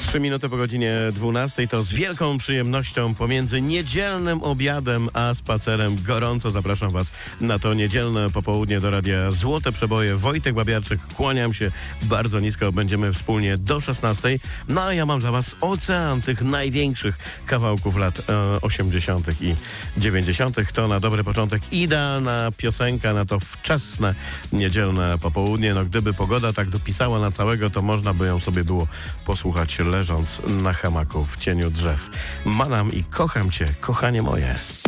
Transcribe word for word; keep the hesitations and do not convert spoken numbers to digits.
Trzy minuty po godzinie dwunastej to z wielką przyjemnością pomiędzy niedzielnym obiadem a spacerem gorąco zapraszam Was na to niedzielne popołudnie do Radia Złote Przeboje. Wojtek Babiarczyk, kłaniam się bardzo nisko, będziemy wspólnie do szesnastej. No a ja mam dla Was ocean tych największych kawałków lat e, osiemdziesiątych i dziewięćdziesiątych. To na dobry początek idealna piosenka na to wczesne niedzielne popołudnie. No gdyby pogoda tak dopisała na całego, to można by ją sobie było posłuchać leżąc na hamaku w cieniu drzew. Manam i kocham Cię, kochanie moje.